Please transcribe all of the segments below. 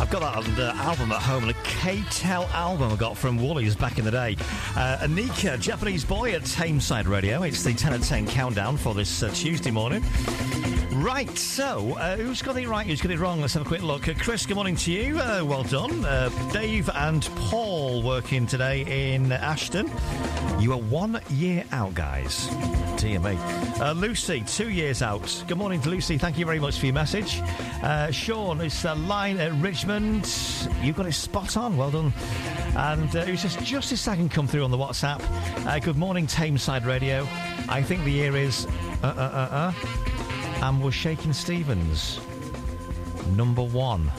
I've got that on the album at home, the K-Tel album I got from Woolies back in the day. Anika, Japanese Boy at Tameside Radio. It's the 10 at 10 countdown for this Tuesday morning. Right, so who's got it right, who's got it wrong? Let's have a quick look. Chris, good morning to you. Well done. Dave and Paul working today in Ashton. You are 1 year out, guys. Dear me. Lucy, 2 years out. Good morning to Lucy. Thank you very much for your message. Sean, it's Line at Richmond. You got it spot on. Well done. And it was just a second come through on the WhatsApp. Good morning, Tameside Radio. I think the year is... and we're Shaking Stevens. Number 1.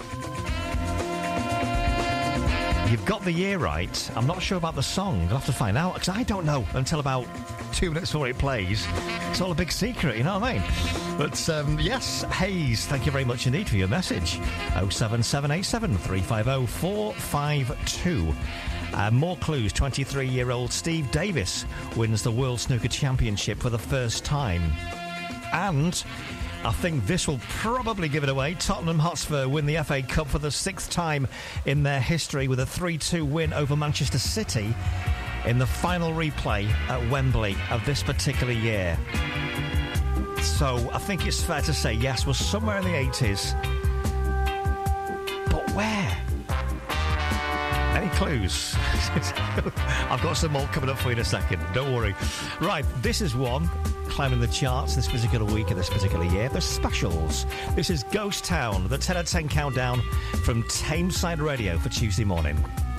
You've got the year right. I'm not sure about the song. I'll have to find out, because I don't know until about 2 minutes before it plays. It's all a big secret, you know what I mean? But, yes, Hayes, thank you very much indeed for your message. 07787 350 452. More clues. 23-year-old Steve Davis wins the World Snooker Championship for the first time. And I think this will probably give it away. Tottenham Hotspur win the FA Cup for the 6th time in their history with a 3-2 win over Manchester City in the final replay at Wembley of this particular year. So I think it's fair to say, yes, we're somewhere in the 80s. But where? Any clues? I've got some more coming up for you in a second. Don't worry. Right, this is one climbing the charts this particular week and this particular year. The specials. This is Ghost Town, the 10 at 10 countdown from Tameside Radio for Tuesday morning.